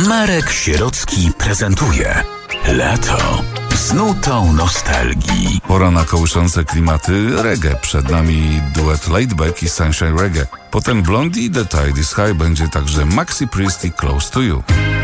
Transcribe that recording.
Marek Sierocki prezentuje Lato z nutą nostalgii. Pora na kołyszące klimaty reggae. Przed nami duet Laidback i Sunshine Reggae. Potem Blondie, The Tide is High, będzie także Maxi Priest i Close to You.